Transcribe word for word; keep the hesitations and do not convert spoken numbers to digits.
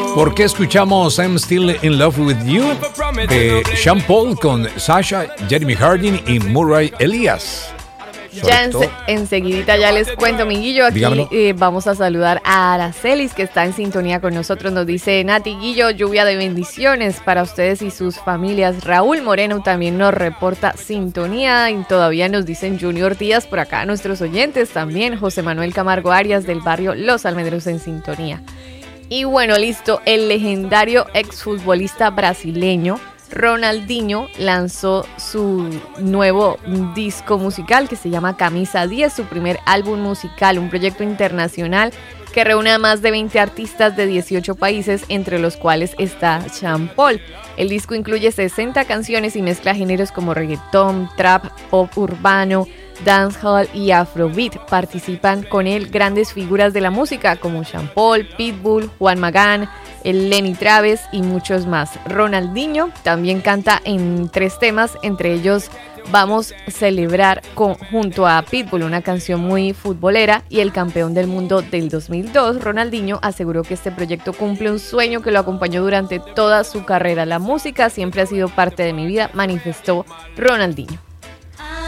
¿Por qué escuchamos I'm Still in Love with You de Sean Paul con Sasha, Jeremy Hardin y Murray Elias? Ya en, enseguidita ya les cuento, mi Guillo. Aquí eh, vamos a saludar a Aracelis, que está en sintonía con nosotros. Nos dice: Nati, Guillo, lluvia de bendiciones para ustedes y sus familias. Raúl Moreno también nos reporta sintonía. Y todavía nos dicen Junior Díaz por acá, nuestros oyentes también. José Manuel Camargo Arias del barrio Los Almendros en sintonía. Y bueno, listo, el legendario exfutbolista brasileño Ronaldinho lanzó su nuevo disco musical que se llama Camisa diez, su primer álbum musical, un proyecto internacional que reúne a más de veinte artistas de dieciocho países, entre los cuales está Sean Paul. El disco incluye sesenta canciones y mezcla géneros como reggaetón, trap, pop urbano, dancehall y afrobeat. Participan con él grandes figuras de la música como Sean Paul, Pitbull, Juan Magán, Lenny Travis y muchos más. Ronaldinho también canta en tres temas, entre ellos Vamos a celebrar con, junto a Pitbull, una canción muy futbolera, y el campeón del mundo del dos mil dos, Ronaldinho, aseguró que este proyecto cumple un sueño que lo acompañó durante toda su carrera. La música siempre ha sido parte de mi vida, manifestó Ronaldinho.